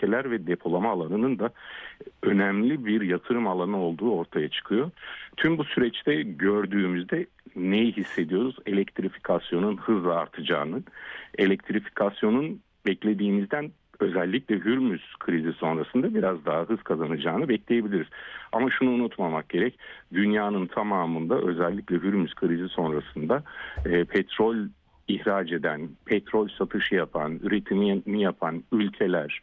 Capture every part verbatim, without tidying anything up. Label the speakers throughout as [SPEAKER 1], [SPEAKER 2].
[SPEAKER 1] tehlikeler ve depolama alanının da önemli bir yatırım alanı olduğu ortaya çıkıyor. Tüm bu süreçte gördüğümüzde neyi hissediyoruz? Elektrifikasyonun hızla artacağını, elektrifikasyonun beklediğimizden özellikle Hürmüz krizi sonrasında biraz daha hız kazanacağını bekleyebiliriz. Ama şunu unutmamak gerek, dünyanın tamamında özellikle Hürmüz krizi sonrasında e, petrol ihraç eden, petrol satışı yapan, üretimini yapan ülkeler,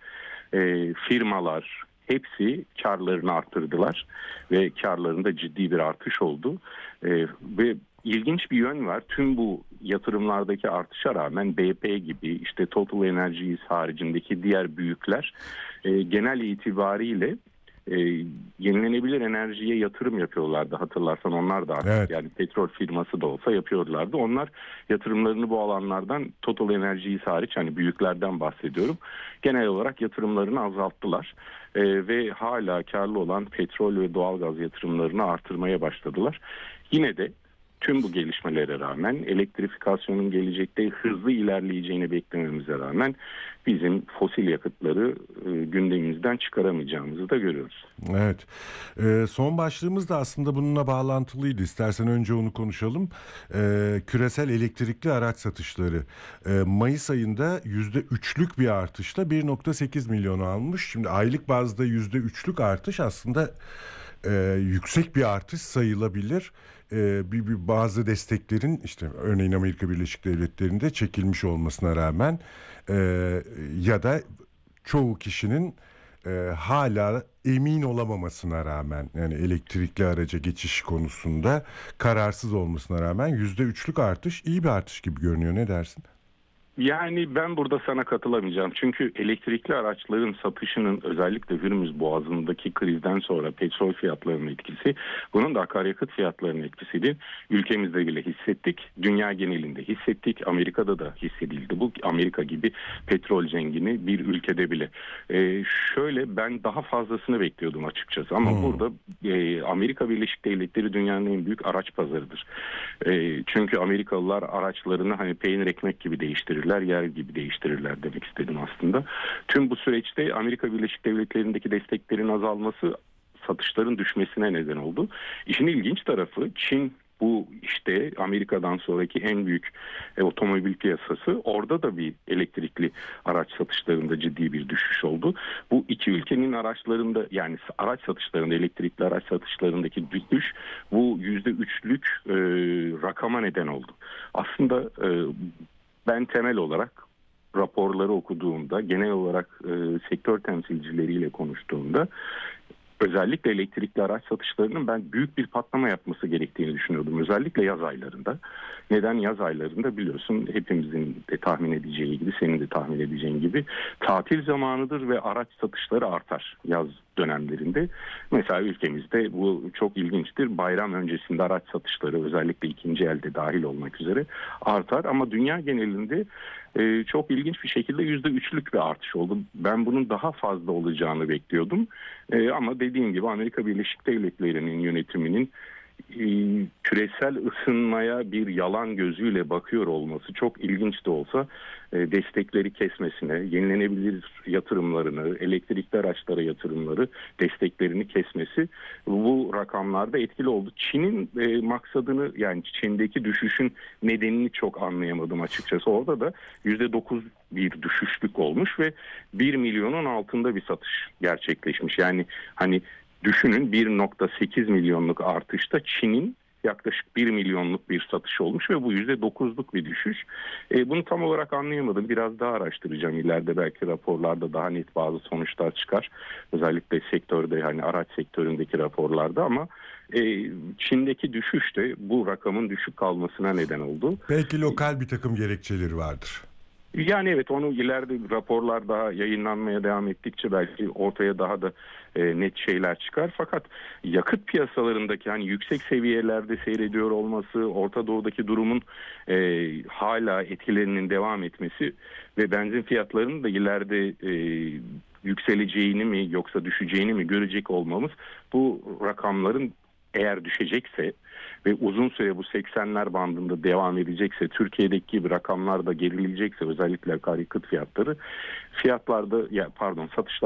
[SPEAKER 1] e, firmalar hepsi karlarını arttırdılar ve karlarında ciddi bir artış oldu. E, ve ilginç bir yön var. Tüm bu yatırımlardaki artışa rağmen B P gibi, işte Total Energies haricindeki diğer büyükler e, genel itibariyle e, yenilenebilir enerjiye yatırım yapıyorlardı. Hatırlarsan onlar da artık,
[SPEAKER 2] Evet.
[SPEAKER 1] yani petrol firması da olsa yapıyorlardı. Onlar yatırımlarını bu alanlardan, Total Energies hariç, hani büyüklerden bahsediyorum, genel olarak yatırımlarını azalttılar. E, ve hala karlı olan petrol ve doğalgaz yatırımlarını artırmaya başladılar. Yine de tüm bu gelişmelere rağmen, elektrifikasyonun gelecekte hızlı ilerleyeceğini beklememize rağmen bizim fosil yakıtları e, gündemimizden çıkaramayacağımızı da görüyoruz.
[SPEAKER 2] Evet. Ee, son başlığımız da aslında bununla bağlantılıydı. İstersen önce onu konuşalım. Ee, küresel elektrikli araç satışları. Ee, Mayıs ayında yüzde üçlük bir artışla bir nokta sekiz milyonu almış. Şimdi aylık bazda yüzde üçlük artış aslında e, yüksek bir artış sayılabilir. Ee, bir, bir bazı desteklerin, işte örneğin Amerika Birleşik Devletleri'nde çekilmiş olmasına rağmen e, ya da çoğu kişinin e, hala emin olamamasına rağmen, yani elektrikli araca geçiş konusunda kararsız olmasına rağmen yüzde üçlük artış iyi bir artış gibi görünüyor. Ne dersin?
[SPEAKER 1] Yani ben burada sana katılamayacağım. Çünkü elektrikli araçların satışının özellikle Hürmüz Boğazı'ndaki krizden sonra petrol fiyatlarının etkisi, bunun da akaryakıt fiyatlarının etkisidir. Ülkemizde bile hissettik. Dünya genelinde hissettik. Amerika'da da hissedildi. Bu Amerika gibi petrol zengini bir ülkede bile. Ee, şöyle ben daha fazlasını bekliyordum açıkçası. Ama hmm. burada e, Amerika Birleşik Devletleri dünyanın en büyük araç pazarıdır. E, çünkü Amerikalılar araçlarını hani peynir ekmek gibi değiştirirler, yer gibi değiştirirler demek istedim aslında. Tüm bu süreçte Amerika Birleşik Devletleri'ndeki desteklerin azalması satışların düşmesine neden oldu. İşin ilginç tarafı, Çin bu işte Amerika'dan sonraki en büyük e, otomobil piyasası, orada da bir elektrikli araç satışlarında ciddi bir düşüş oldu. Bu iki ülkenin araçlarında, yani araç satışlarında, elektrikli araç satışlarındaki düşüş bu yüzde üçlük e, rakama neden oldu. Aslında e, ben temel olarak raporları okuduğumda, genel olarak e, sektör temsilcileriyle konuştuğumda, özellikle elektrikli araç satışlarının ben büyük bir patlama yapması gerektiğini düşünüyordum. Özellikle yaz aylarında. Neden yaz aylarında? Biliyorsun, hepimizin de tahmin edeceği gibi, senin de tahmin edeceğin gibi tatil zamanıdır ve araç satışları artar yaz dönemlerinde. Mesela ülkemizde bu çok ilginçtir. Bayram öncesinde araç satışları, özellikle ikinci elde dahil olmak üzere, artar. Ama dünya genelinde e, çok ilginç bir şekilde yüzde üçlük bir artış oldu. Ben bunun daha fazla olacağını bekliyordum. E, ama dediğim gibi Amerika Birleşik Devletleri'nin yönetiminin e, küresel ısınmaya bir yalan gözüyle bakıyor olması çok ilginç de olsa e, destekleri kesmesine, yenilenebilir yatırımlarını, elektrikli araçlara yatırımları, desteklerini kesmesi bu rakamlarda etkili oldu. Çin'in e, maksadını, yani Çin'deki düşüşün nedenini çok anlayamadım açıkçası. Orada da yüzde dokuz bir düşüşlük olmuş ve bir milyonun altında bir satış gerçekleşmiş. Yani hani düşünün, bir nokta sekiz milyonluk artışta Çin'in yaklaşık bir milyonluk bir satış olmuş ve bu yüzde dokuzluk bir düşüş. E, bunu tam olarak anlayamadım. Biraz daha araştıracağım. İleride belki raporlarda daha net bazı sonuçlar çıkar. Özellikle sektörde, hani araç sektöründeki raporlarda, ama e, Çin'deki düşüş de bu rakamın düşük kalmasına neden oldu.
[SPEAKER 2] Belki lokal bir takım gerekçeleri vardır.
[SPEAKER 1] Yani evet, onu ileride raporlar daha yayınlanmaya devam ettikçe belki ortaya daha da e, net şeyler çıkar. Fakat yakıt piyasalarındaki hani yüksek seviyelerde seyrediyor olması, Orta Doğu'daki durumun e, hala etkilerinin devam etmesi ve benzin fiyatlarının da ileride e, yükseleceğini mi yoksa düşeceğini mi görecek olmamız, bu rakamların eğer düşecekse ve uzun süre bu seksenler bandında devam edecekse, Türkiye'deki gibi rakamlar da gerileyecekse, özellikle akaryakıt fiyatları, fiyatlarda ya pardon satışlar